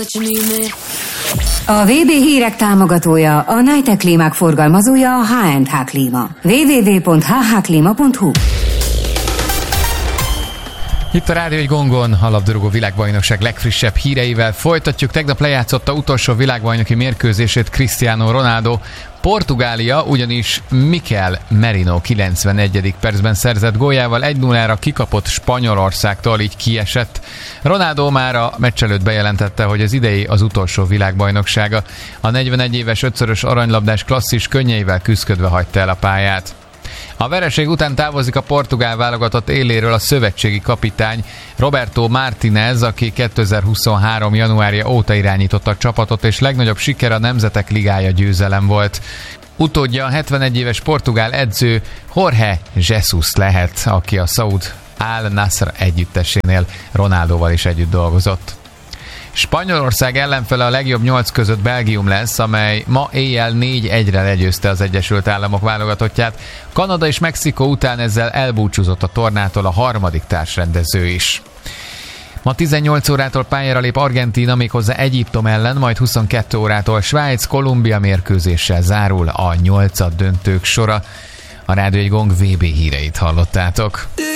A VB hírek támogatója, a Najtek Klímák forgalmazója, a H&H Klíma. www.hhklima.hu. Itt a Rádió egy gongon a labdarúgó világbajnokság legfrissebb híreivel folytatjuk. Tegnap lejátszotta utolsó világbajnoki mérkőzését Cristiano Ronaldo. Portugália ugyanis Mikel Merino 91. percben szerzett góljával 1-0-ra kikapott Spanyolországtól, így kiesett. Ronaldo már a meccs előtt bejelentette, hogy az idei az utolsó világbajnoksága. A 41 éves ötszörös aranylabdás klasszis könnyeivel küszködve hagyta el a pályát. A vereség után távozik a portugál válogatott éléről a szövetségi kapitány Roberto Martinez, aki 2023. januárja óta irányította a csapatot, és legnagyobb sikere a Nemzetek Ligája győzelem volt. Utódja a 71 éves portugál edző Jorge Jesus lehet, aki a Saud Al-Nassr együttesénél Ronaldóval is együtt dolgozott. Spanyolország ellenfele a legjobb 8 között Belgium lesz, amely ma éjjel 4-1-re legyőzte az Egyesült Államok válogatottját. Kanada és Mexikó után ezzel elbúcsúzott a tornától a harmadik társrendező is. Ma 18 órától pályára lép Argentína, méghozzá Egyiptom ellen, majd 22 órától Svájc-Kolumbia mérkőzéssel zárul a 8. döntők sora. A Rádió egy Gong VB híreit hallottátok.